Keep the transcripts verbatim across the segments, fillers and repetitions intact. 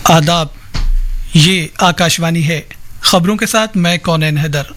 आदाब, ये आकाशवाणी है। खबरों के साथ मैं कौनैन हैदर।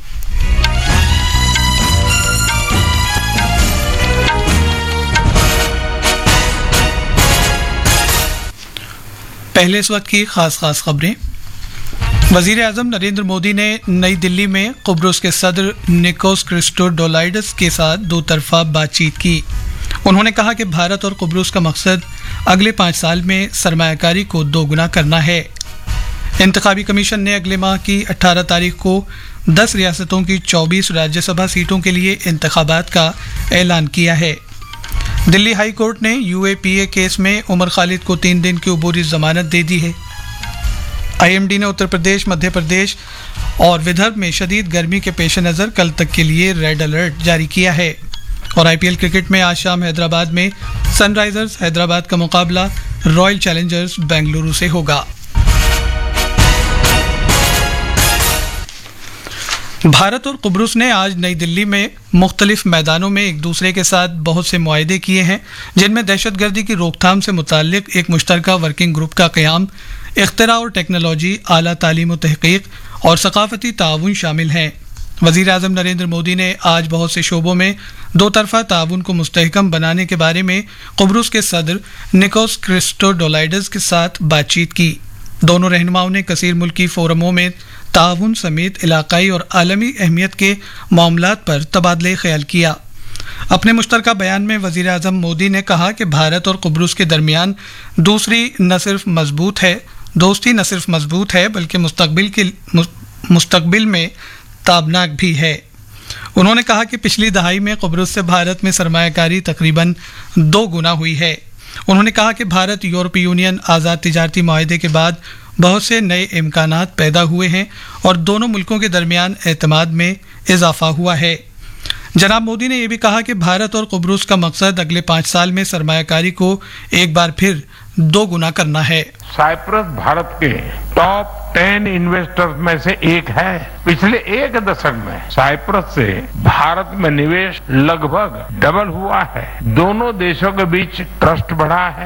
पहले इस वक्त की खास खास खबरें। वजीर आजम नरेंद्र मोदी ने नई दिल्ली में कुब्रुस के सदर निकोस क्रिस्टोडोलाइडस के साथ दो तरफा बातचीत की। उन्होंने कहा कि भारत और कुब्रुस का मकसद अगले पाँच साल में सरमायाकारी को दोगुना करना है। इंतखाबी कमीशन ने अगले माह की अठारह तारीख को दस रियासतों की चौबीस राज्यसभा सीटों के लिए इंतखाबात का ऐलान किया है। दिल्ली हाई कोर्ट ने यूएपीए केस में उमर खालिद को तीन दिन की अबूरी जमानत दे दी है। आईएमडी ने उत्तर प्रदेश, मध्य प्रदेश और विदर्भ में शदीद गर्मी के पेश नज़र कल तक के लिए रेड अलर्ट जारी किया है। और आईपीएल क्रिकेट में आज शाम हैदराबाद में सनराइजर्स हैदराबाद का मुकाबला रॉयल चैलेंजर्स बेंगलुरु से होगा। भारत और कुब्रुस ने आज नई दिल्ली में मुख्तलिफ मैदानों में एक दूसरे के साथ बहुत से मुआहदे किए हैं, जिनमें दहशतगर्दी की रोकथाम से मुताल्लिक एक मुश्तरका वर्किंग ग्रुप का क़याम, इख्तिरा और टेक्नोलॉजी, आला तालीम व तहक़ीक़ और सकाफती ताउन शामिल हैं। वज़ीर आज़म नरेंद्र मोदी ने आज बहुत से शोबों में दो तरफा ताउन को मुस्तहकम बनाने के बारे में कुब्रुस के सदर निकोस क्रिस्टोडोलाइडस के साथ बातचीत की। दोनों रहनुमाओं ने कसीर मुल्की फोरमों में ताउन समेत इलाकाई और आलमी अहमियत के मामलात पर तबादले ख्याल किया। अपने मुश्तरका बयान में वज़ीर आज़म मोदी ने कहा कि भारत और कुब्रुस के दरमियान दूसरी न सिर्फ मजबूत है दोस्ती न सिर्फ मजबूत है बल्कि मुस्तकबिल के मुस्तकबिल में ताबनाक भी है। उन्होंने कहा कि पिछली दहाई में कुब्रुस से भारत में सरमायाकारी तकरीबन दो गुना हुई है। उन्होंने कहा कि भारत यूरोपीय यूनियन आज़ाद तिजारती मुआहदे के बाद बहुत से नए इम्कानात पैदा हुए हैं और दोनों मुल्कों के दरमियान एतमाद में इजाफा हुआ है। जनाब मोदी ने यह भी कहा कि भारत और कुब्रुस का मकसद अगले पाँच साल में सरमायाकारी को एक बार फिर दो गुना करना है। साइप्रस भारत के टॉप टेन इन्वेस्टर्स में से एक है। पिछले एक दशक में साइप्रस से भारत में निवेश लगभग डबल हुआ है। दोनों देशों के बीच ट्रस्ट बढ़ा है।